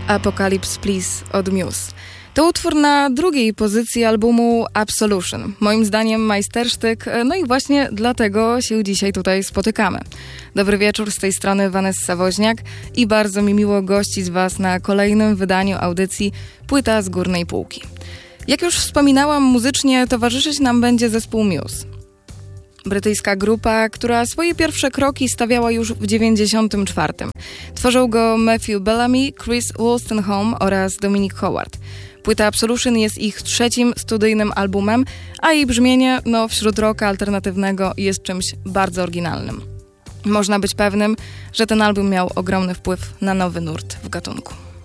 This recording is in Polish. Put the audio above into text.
Apocalypse Please od Muse. To utwór na drugiej pozycji albumu Absolution. Moim zdaniem majstersztyk, no i właśnie dlatego się dzisiaj tutaj spotykamy. Dobry wieczór, z tej strony Vanessa Woźniak i bardzo mi miło gościć Was na kolejnym wydaniu audycji Płyta z górnej półki. Jak już wspominałam, muzycznie towarzyszyć nam będzie zespół Muse. Brytyjska grupa, która swoje pierwsze kroki stawiała już w 1994. Tworzą go Matthew Bellamy, Chris Wolstenholme oraz Dominic Howard. Płyta Absolution jest ich trzecim studyjnym albumem, a jej brzmienie, wśród rocka alternatywnego jest czymś bardzo oryginalnym. Można być pewnym, że ten album miał ogromny wpływ na nowy nurt w gatunku.